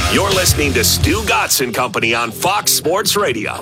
You're listening to Stu Gatz and Company on Fox Sports Radio.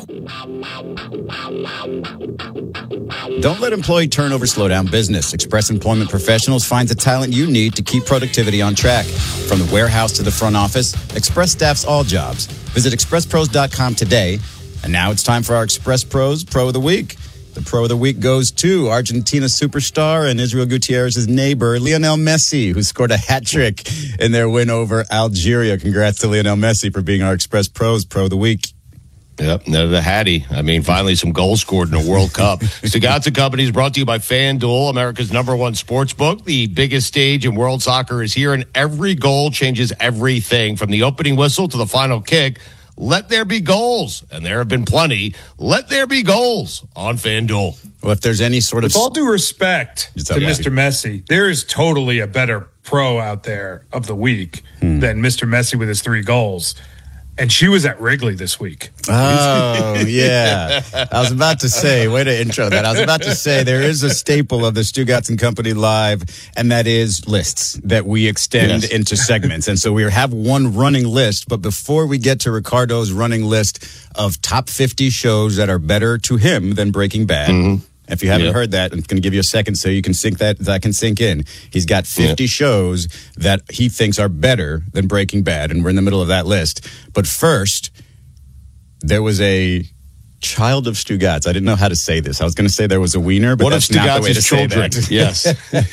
Don't let employee turnover slow down business. Express Employment Professionals finds the talent you need to keep productivity on track. From the warehouse to the front office, Express staffs all jobs. Visit expresspros.com today. And now it's time for our Express Pros Pro of the Week. The Pro of the Week goes to Argentina superstar and Israel Gutierrez's neighbor, Lionel Messi, who scored a hat trick in their win over Algeria. Congrats to Lionel Messi for being our Express Pros Pro of the Week. Yep, the Hattie. I mean, finally some goals scored in a World Cup. Stu Gatz and Company is brought to you by FanDuel, America's #1 sports book. The biggest stage in world soccer is here, and every goal changes everything, from the opening whistle to the final kick. Let there be goals, and there have been plenty. Let there be goals on FanDuel. Well, if there's any sort of... With all due respect to Mr. Messi, there is totally a better pro out there of the week than Mr. Messi with his 3 goals. And she was at Wrigley this week. Oh, yeah. I was about to say, way to intro that. I was about to say there is a staple of the Stu Gatz and Company Live, and that is lists that we extend into segments. And so we have one running list, but before we get to Ricardo's running list of top 50 shows that are better to him than Breaking Bad, if you haven't heard that, I'm going to give you a second so you can that can sink in. He's got 50 shows that he thinks are better than Breaking Bad, and we're in the middle of that list. But first, there was a child of Stu Gatz. I didn't know how to say this. I was going to say there was a wiener, but that's not the way to say that. Yes.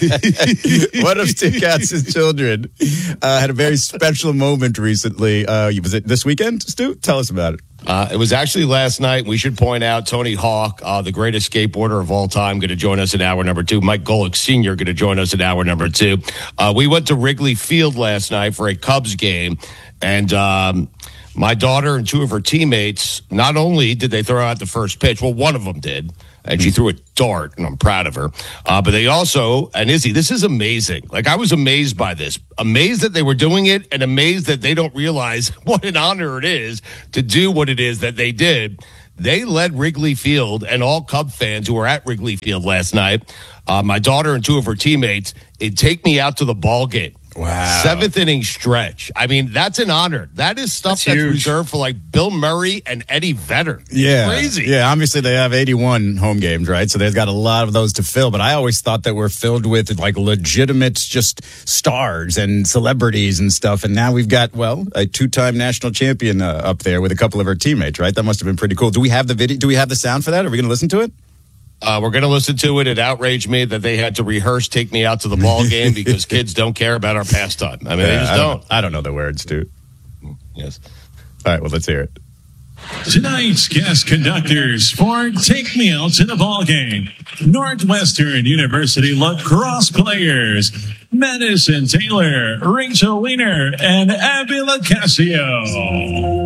One of Stu Gatz's children had a very special moment recently. Was it this weekend, Stu? Tell us about it. It was actually last night. We should point out Tony Hawk, the greatest skateboarder of all time, going to join us in hour number 2. Mike Golick Sr. going to join us in hour number 2. We went to Wrigley Field last night for a Cubs game, and my daughter and 2 of her teammates, not only did they throw out the first pitch, well, one of them did, and she threw a dart, and I'm proud of her. But they also, and Izzy, this is amazing. Like, I was amazed by this. Amazed that they were doing it, and amazed that they don't realize what an honor it is to do what it is that they did. They led Wrigley Field, and all Cub fans who were at Wrigley Field last night, my daughter and 2 of her teammates, it'd take me out to the ball game. Wow. 7th inning stretch. I mean, that's an honor. That is stuff that's reserved for like Bill Murray and Eddie Vedder. Yeah. Crazy. Yeah, obviously they have 81 home games, right? So they've got a lot of those to fill. But I always thought that we're filled with like legitimate just stars and celebrities and stuff. And now we've got, well, a 2-time national champion up there with a couple of our teammates, right? That must have been pretty cool. Do we have the video? Do we have the sound for that? Are we going to listen to it? We're going to listen to it. It outraged me that they had to rehearse Take Me Out to the Ball Game because kids don't care about our pastime. I mean, they just don't. I don't know the words, dude. Yes. All right, well, let's hear it. Tonight's guest conductors for Take Me Out to the Ball Game, Northwestern University lacrosse players, Madison Taylor, Rachel Weiner, and Abby Lacasio.